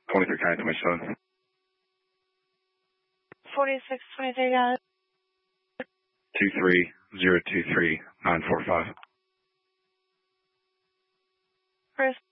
23 County 27. 4623, got it. 23023 945. Chris.